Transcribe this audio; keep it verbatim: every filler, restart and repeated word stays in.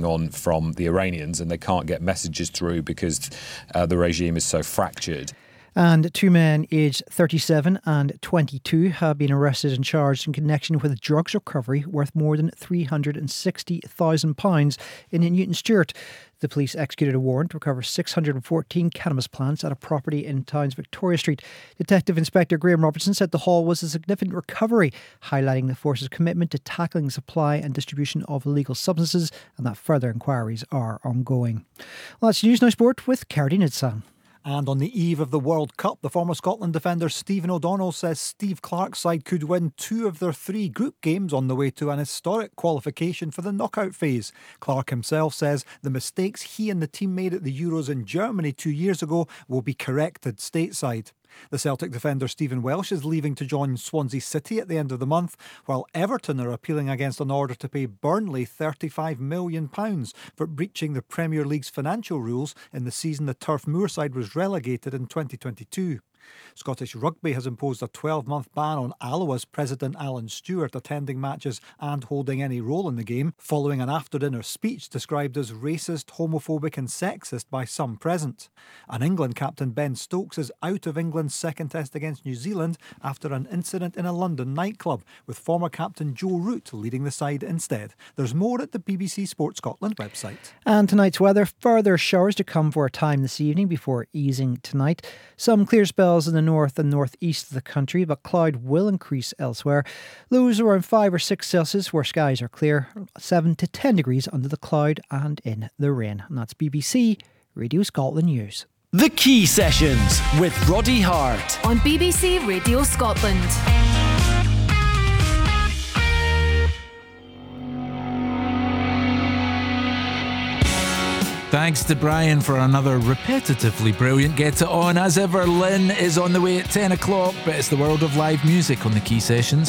on from the Iranians, and they can't get messages through because uh, the regime is so fractured. And two men aged thirty-seven and twenty-two have been arrested and charged in connection with drugs recovery worth more than three hundred sixty thousand pounds in Newton Stewart. The police executed a warrant to recover six hundred fourteen cannabis plants at a property in town's Victoria Street. Detective Inspector Graham Robertson said the haul was a significant recovery, highlighting the force's commitment to tackling supply and distribution of illegal substances, and that further inquiries are ongoing. Well, that's News Now Sport with Cardi Nidsan. And on the eve of the World Cup, the former Scotland defender Stephen O'Donnell says Steve Clarke's side could win two of their three group games on the way to an historic qualification for the knockout phase. Clarke himself says the mistakes he and the team made at the Euros in Germany two years ago will be corrected stateside. The Celtic defender Stephen Welsh is leaving to join Swansea City at the end of the month, while Everton are appealing against an order to pay Burnley thirty-five million pounds for breaching the Premier League's financial rules in the season the Turf Moor side was relegated in twenty twenty-two. Scottish Rugby has imposed a twelve-month ban on Alloa's president Alan Stewart attending matches and holding any role in the game, following an after-dinner speech described as racist, homophobic and sexist by some present. And England captain Ben Stokes is out of England's second test against New Zealand after an incident in a London nightclub, with former captain Joe Root leading the side instead. There's more at the B B C Sport Scotland website. And tonight's weather, further showers to come for a time this evening before easing tonight. Some clear spells in the north and northeast of the country, but cloud will increase elsewhere. Lows around five or six Celsius where skies are clear, seven to ten degrees under the cloud and in the rain. And that's B B C Radio Scotland News. The Key Sessions with Roddy Hart on B B C Radio Scotland. Thanks to Brian for another repetitively brilliant Get It On. As ever, Lynn is on the way at ten o'clock, but it's the world of live music on the Key Sessions.